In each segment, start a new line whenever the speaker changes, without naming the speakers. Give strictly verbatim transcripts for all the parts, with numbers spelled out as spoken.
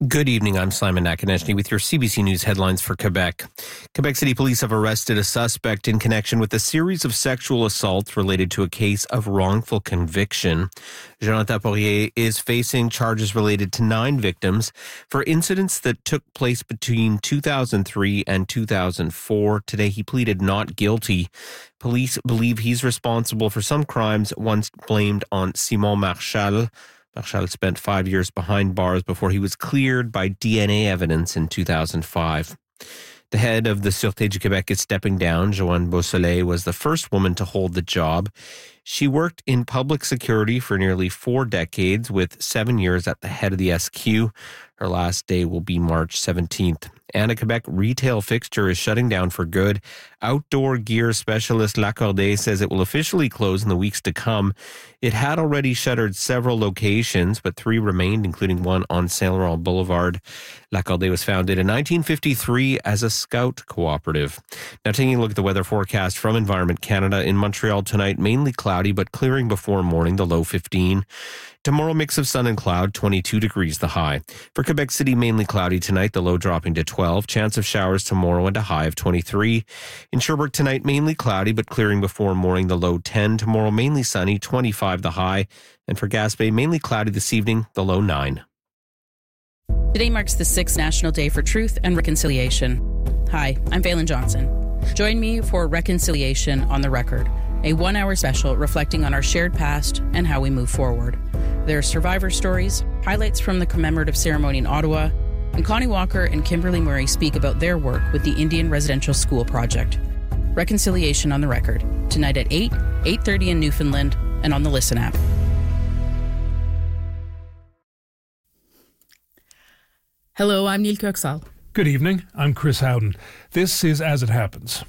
Good evening, I'm Simon Nakonechny with your C B C News headlines for Quebec. Quebec City Police have arrested a suspect in connection with a series of sexual assaults related to a case of wrongful conviction. Jonathan Poirier is facing charges related to nine victims for incidents that took place between two thousand three and two thousand four. Today, he pleaded not guilty. Police believe he's responsible for some crimes once blamed on Simon Marchal. Marchal spent five years behind bars before he was cleared by D N A evidence in two thousand five. The head of the Sûreté du Québec is stepping down. Joanne Beausoleil was the first woman to hold the job. She worked in public security for nearly four decades, with seven years at the head of the S Q. Her last day will be March seventeenth. And a Quebec retail fixture is shutting down for good. Outdoor gear specialist L'Accordé says it will officially close in the weeks to come. It had already shuttered several locations, but three remained, including one on Saint Laurent Boulevard. L'Accordé was founded in nineteen fifty-three as a scout cooperative. Now, taking a look at the weather forecast from Environment Canada. In Montreal tonight, mainly cloudy, but clearing before morning, the low fifteen. Tomorrow, mix of sun and cloud, twenty-two degrees the high. For Quebec City, mainly cloudy tonight, the low dropping to twelve. Chance of showers tomorrow and a high of twenty-three. In Sherbrooke tonight, mainly cloudy, but clearing before morning, the low ten. Tomorrow, mainly sunny, twenty-five the high. And for Gaspé, mainly cloudy this evening, the low nine.
Today marks the sixth National Day for Truth and Reconciliation. Hi, I'm Valen Johnson. Join me for Reconciliation on the Record, a one-hour special reflecting on our shared past and how we move forward. There are survivor stories, highlights from the commemorative ceremony in Ottawa, and Connie Walker and Kimberly Murray speak about their work with the Indian Residential School Project. Reconciliation on the Record, tonight at eight, eight thirty in Newfoundland, and on the Listen app.
Hello, I'm Neil Kirksall.
Good evening, I'm Chris Howden. This is As It Happens.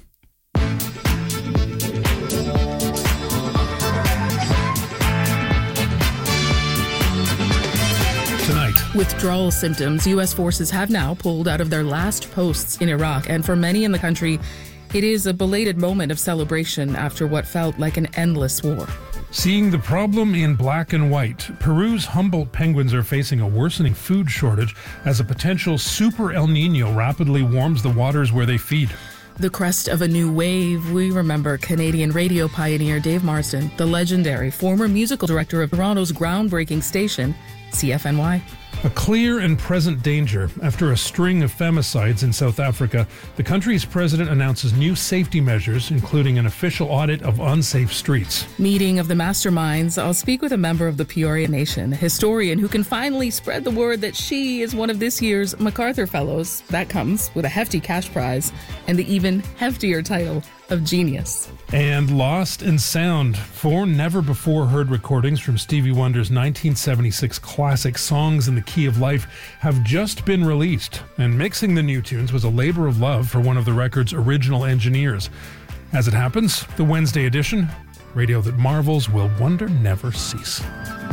Tonight.
Withdrawal symptoms. U S forces have now pulled out of their last posts in Iraq, and for many in the country, it is a belated moment of celebration after what felt like an endless war.
Seeing the problem in black and white, Peru's Humboldt penguins are facing a worsening food shortage as a potential super El Niño rapidly warms the waters where they feed.
The crest of a new wave. We remember Canadian radio pioneer Dave Marsden, the legendary former musical director of Toronto's groundbreaking station, C F N Y.
A clear and present danger. After a string of femicides in South Africa, the country's president announces new safety measures, including an official audit of unsafe streets.
Meeting of the masterminds. I'll speak with a member of the Peoria Nation, a historian who can finally spread the word that she is one of this year's MacArthur Fellows. That comes with a hefty cash prize and the even heftier title of genius.
And Lost and Sound, four never-before-heard recordings from Stevie Wonder's nineteen seventy-six classic Songs in the Key of Life have just been released, and mixing the new tunes was a labor of love for one of the record's original engineers. As it happens, the Wednesday edition, radio that marvels will wonder never cease.